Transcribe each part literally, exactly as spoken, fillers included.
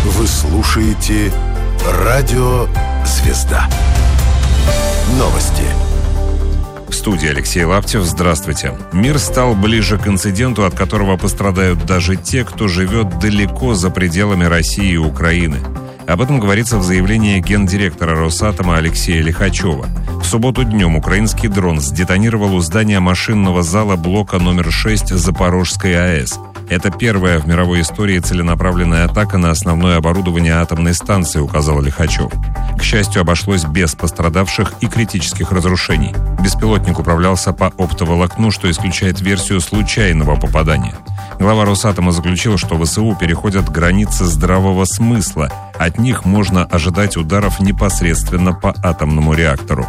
Вы слушаете «Радио Звезда». Новости. В студии Алексей Лаптев. Здравствуйте. Мир стал ближе к инциденту, от которого пострадают даже те, кто живет далеко за пределами России и Украины. Об этом говорится в заявлении гендиректора Росатома Алексея Лихачева. В субботу днем украинский дрон сдетонировал у здания машинного зала блока номер шесть Запорожской АЭС. Это первая в мировой истории целенаправленная атака на основное оборудование атомной станции, указал Лихачев. К счастью, обошлось без пострадавших и критических разрушений. Беспилотник управлялся по оптоволокну, что исключает версию случайного попадания. Глава Росатома заключил, что ВСУ переходят границы здравого смысла. От них можно ожидать ударов непосредственно по атомному реактору.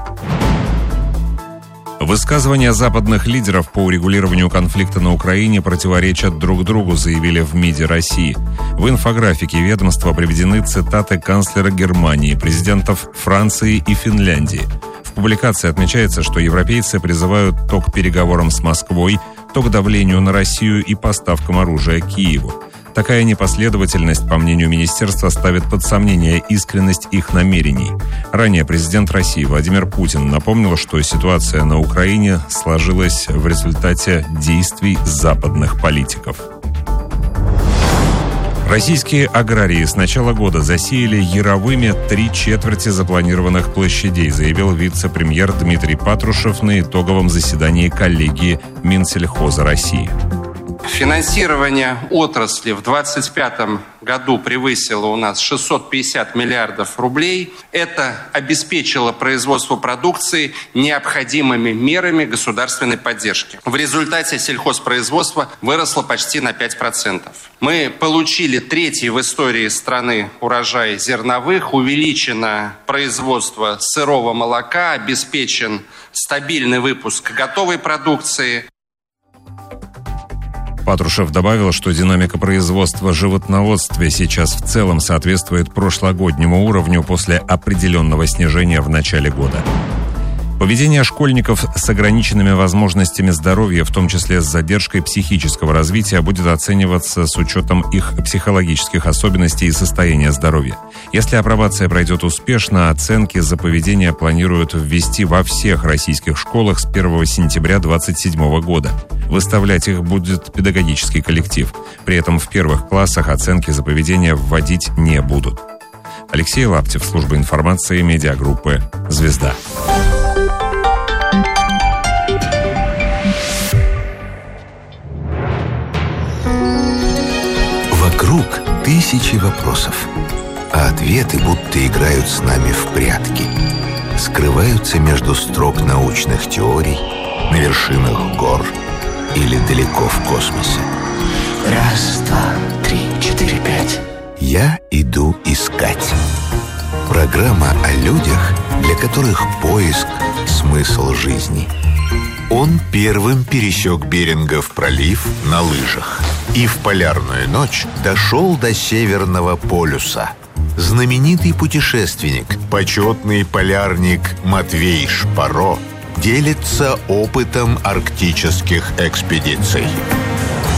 Высказывания западных лидеров по урегулированию конфликта на Украине противоречат друг другу, заявили в МИДе России. В инфографике ведомства приведены цитаты канцлера Германии, президентов Франции и Финляндии. В публикации отмечается, что европейцы призывают то к переговорам с Москвой, то к давлению на Россию и поставкам оружия Киеву. Такая непоследовательность, по мнению министерства, ставит под сомнение искренность их намерений. Ранее президент России Владимир Путин напомнил, что ситуация на Украине сложилась в результате действий западных политиков. Российские аграрии с начала года засеяли яровыми три четверти запланированных площадей, заявил вице-премьер Дмитрий Патрушев на итоговом заседании коллегии Минсельхоза России. Финансирование отрасли в двадцать пятом году превысило у нас шестьсот пятьдесят миллиардов рублей. Это обеспечило производство продукции необходимыми мерами государственной поддержки. В результате сельхозпроизводство выросло почти на пять процентов. Мы получили третий в истории страны урожай зерновых, увеличено производство сырого молока, обеспечен стабильный выпуск готовой продукции. Патрушев добавил, что динамика производства животноводства сейчас в целом соответствует прошлогоднему уровню после определенного снижения в начале года. Поведение школьников с ограниченными возможностями здоровья, в том числе с задержкой психического развития, будет оцениваться с учетом их психологических особенностей и состояния здоровья. Если апробация пройдет успешно, оценки за поведение планируют ввести во всех российских школах с первого сентября две тысячи двадцать седьмого года. Выставлять их будет педагогический коллектив. При этом в первых классах оценки за поведение вводить не будут. Алексей Лаптев, служба информации медиагруппы «Звезда». Вокруг тысячи вопросов, а ответы будто играют с нами в прятки. Скрываются между строк научных теорий, на вершинах гор или далеко в космосе. Раз, два, три, четыре, пять. Я иду искать. Программа о людях, для которых поиск – смысл жизни. Он первым пересек Берингов пролив на лыжах и в полярную ночь дошел до Северного полюса. Знаменитый путешественник, почетный полярник Матвей Шпаро делится опытом арктических экспедиций.